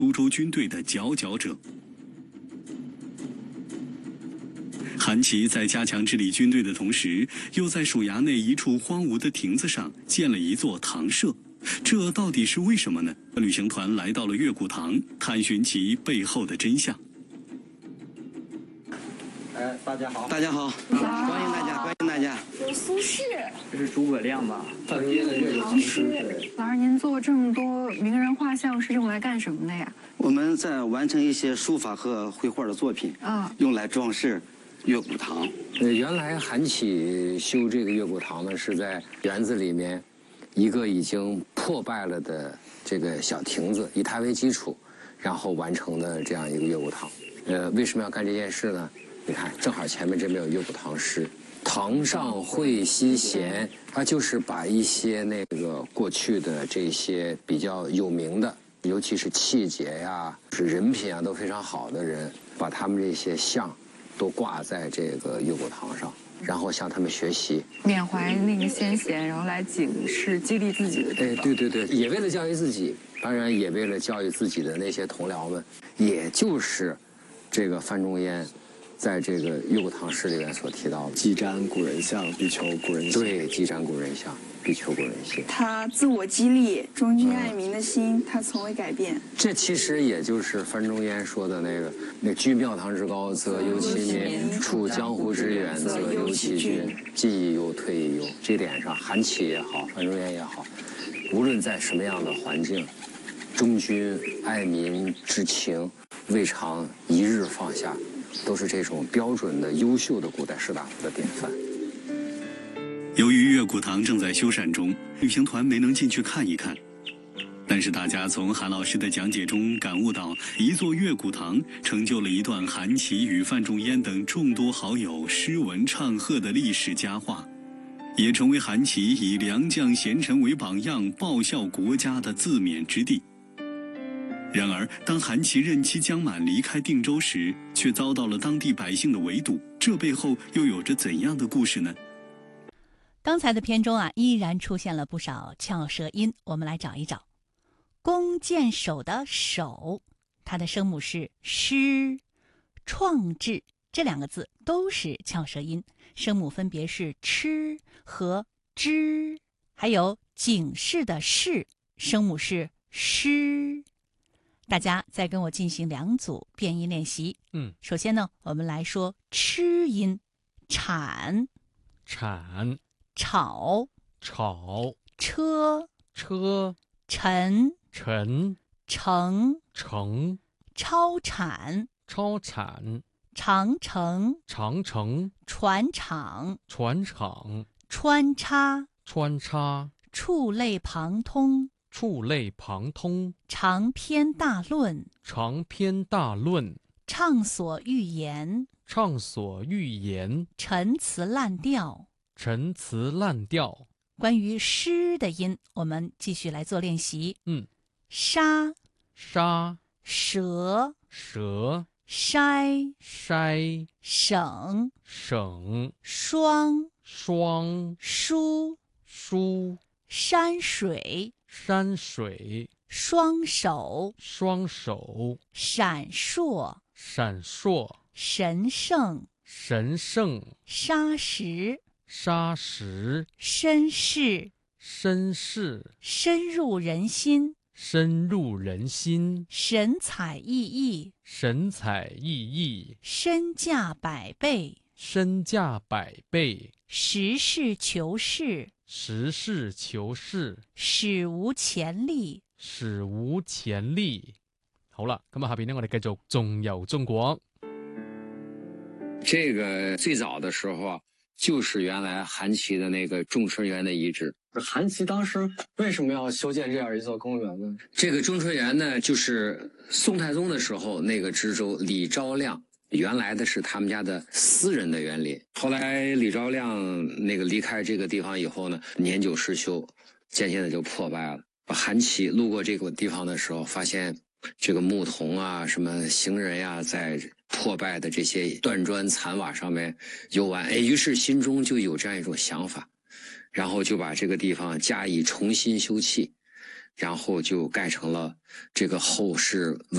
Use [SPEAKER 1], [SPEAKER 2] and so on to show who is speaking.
[SPEAKER 1] 苏州军队的佼佼者。韩琦在加强治理军队的同时，又在署衙内一处荒芜的亭子上建了一座堂舍，这到底是为什么呢？旅行团来到了月谷堂，探寻其背后的真相。
[SPEAKER 2] 大家好，
[SPEAKER 3] 大家好，欢迎大家，欢迎大家。
[SPEAKER 4] 有苏轼，
[SPEAKER 2] 这是诸葛亮吧？范仲淹的月谷唐诗。
[SPEAKER 4] 老师，您做这么多名人画像是用来干什么的呀？
[SPEAKER 3] 我们在完成一些书法和绘画的作品，用来装饰月谷堂。
[SPEAKER 5] 原来韩琦修这个月谷堂呢，是在园子里面一个已经破败了的这个小亭子，以它为基础，然后完成的这样一个月谷堂。为什么要干这件事呢？你看，正好前面这边有月谷唐诗，堂上会西闲，它就是把一些那个过去的这些比较有名的，尤其是气节呀、是人品啊都非常好的人，把他们这些像都挂在这个月谷堂上，然后向他们学习，
[SPEAKER 4] 缅怀那个先贤，然后来警示、激励自己的地方。
[SPEAKER 5] 对，也为了教育自己，当然也为了教育自己的那些同僚们，也就是这个范仲淹在这个月谷唐诗里面所提到的“
[SPEAKER 2] 既瞻古人相，必求古人心”。
[SPEAKER 5] 对，既瞻古人相，必求古人心。
[SPEAKER 6] 他自我激励、忠君爱民的心，他从未改变。
[SPEAKER 5] 这其实也就是范仲淹说的那居庙堂之高，则忧其民；处江湖之远，则忧其君。进亦忧，退亦忧。这点上，韩琦也好，范仲淹也好，无论在什么样的环境，忠君爱民之情未尝一日放下。都是这种标准的优秀的古代士大夫的典范。
[SPEAKER 1] 由于月谷堂正在修缮中，旅行团没能进去看一看。但是大家从韩老师的讲解中感悟到，一座月谷堂成就了一段韩琦与范仲淹等众多好友诗文唱和的历史佳话，也成为韩琦以良将贤臣为榜样报效国家的自勉之地。然而，当韩琦任期将满离开定州时，却遭到了当地百姓的围堵，这背后又有着怎样的故事呢？
[SPEAKER 7] 刚才的篇中依然出现了不少翘舌音，我们来找一找。弓箭手的手，它的声母是诗，创制这两个字都是翘舌音，声母分别是吃和之。还有警示的示，声母是诗。大家再跟我进行两组变音练习。首先呢，我们来说吃音，铲，炒，车，沉，成，超产，长城，船厂，穿插，触类旁通，长篇大论，畅所欲言，陈词滥调。关于诗的音，我们继续来做练习。沙，蛇，筛，省，双，书，山水，双手，闪烁，神圣，砂石，绅士，深入人心，神采奕奕，身价百倍，实事求是，史無前例。
[SPEAKER 8] 好啦，咁下邊呢，我哋繼續縱遊中國。
[SPEAKER 5] 这个最早的时候就是原来韩琦的那个仲春园的遗址。
[SPEAKER 2] 韩琦当时为什么要修建这样一座公园呢？
[SPEAKER 5] 这个仲春园呢，就是宋太宗的时候，那个知州李昭亮原来的是他们家的私人的园林。后来李昭亮那个离开这个地方以后呢，年久失修，渐渐的就破败了。韩琦路过这个地方的时候，发现这个牧童啊、什么行人呀，在破败的这些断砖残瓦上面游玩，于是心中就有这样一种想法，然后就把这个地方加以重新修葺， 然后就盖成了这个后世